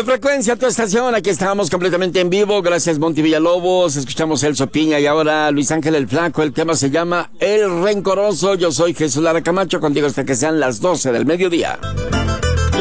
Tu frecuencia, tu estación, aquí estamos completamente en vivo. Gracias, Monty Villalobos. Escuchamos Elso Piña y ahora Luis Ángel el Flaco. El tema se llama El Rencoroso. Yo soy Jesús Lara Camacho, contigo hasta que sean las 12 del mediodía.